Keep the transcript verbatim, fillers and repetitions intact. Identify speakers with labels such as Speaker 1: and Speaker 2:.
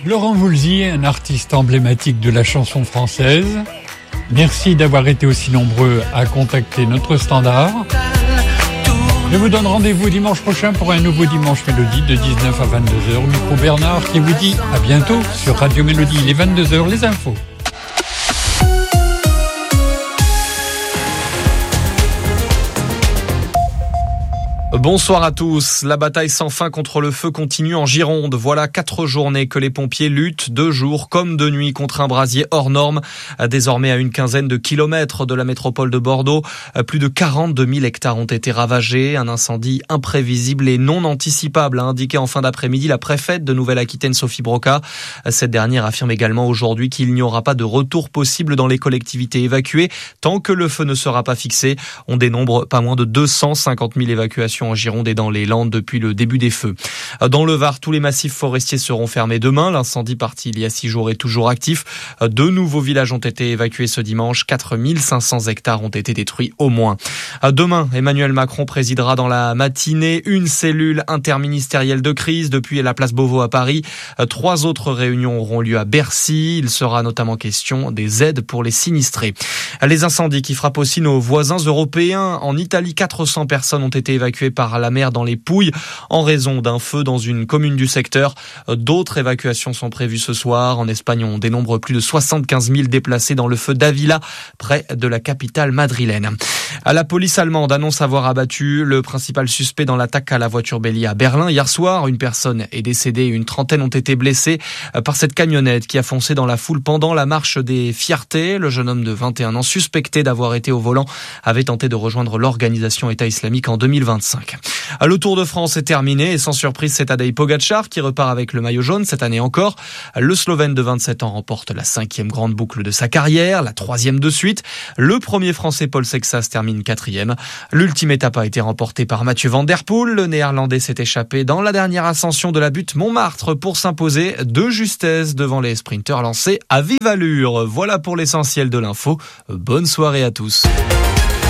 Speaker 1: Laurent Voulzy, un artiste emblématique de la chanson française. Merci d'avoir été aussi nombreux à contacter notre standard. Je vous donne rendez-vous dimanche prochain pour un nouveau Dimanche Mélodie de dix-neuf à vingt-deux heures. Micro Bernard qui vous dit à bientôt sur Radio Mélodie. Il est vingt-deux heures, les infos.
Speaker 2: Bonsoir à tous. La bataille sans fin contre le feu continue en Gironde. Voilà quatre journées que les pompiers luttent, de jour comme de nuit, contre un brasier hors norme. Désormais à une quinzaine de kilomètres de la métropole de Bordeaux, plus de quarante-deux mille hectares ont été ravagés. Un incendie imprévisible et non anticipable, a indiqué en fin d'après-midi la préfète de Nouvelle-Aquitaine, Sophie Broca. Cette dernière affirme également aujourd'hui qu'il n'y aura pas de retour possible dans les collectivités évacuées tant que le feu ne sera pas fixé. On dénombre pas moins de deux cent cinquante mille évacuations en Gironde et dans les Landes depuis le début des feux. Dans le Var, tous les massifs forestiers seront fermés demain. L'incendie parti il y a six jours est toujours actif. Deux nouveaux villages ont été évacués ce dimanche. quatre mille cinq cents hectares ont été détruits au moins. Demain, Emmanuel Macron présidera dans la matinée une cellule interministérielle de crise depuis la place Beauvau à Paris. Trois autres réunions auront lieu à Bercy. Il sera notamment question des aides pour les sinistrés. Les incendies qui frappent aussi nos voisins européens. En Italie, quatre cents personnes ont été évacuées par la mer dans les Pouilles en raison d'un feu dans une commune du secteur. D'autres évacuations sont prévues ce soir. En Espagne, on dénombre plus de soixante-quinze mille déplacés dans le feu d'Avila, près de la capitale madrilène. La police allemande annonce avoir abattu le principal suspect dans l'attaque à la voiture bélier à Berlin hier soir. Une personne est décédée et une trentaine ont été blessés par cette camionnette qui a foncé dans la foule pendant la marche des fiertés. Le jeune homme de vingt et un ans, suspecté d'avoir été au volant, avait tenté de rejoindre l'organisation État islamique en deux mille vingt-cinq. Le Tour de France est terminé et sans surprise, c'est Tadej Pogačar qui repart avec le maillot jaune cette année encore. Le Slovène de vingt-sept ans remporte la cinquième grande boucle de sa carrière, la troisième de suite. Le premier Français Paul Sexas termine quatrième. L'ultime étape a été remportée par Mathieu Van Der Poel. Le Néerlandais s'est échappé dans la dernière ascension de la butte Montmartre pour s'imposer de justesse devant les sprinteurs lancés à vive allure. Voilà pour l'essentiel de l'info. Bonne soirée à tous.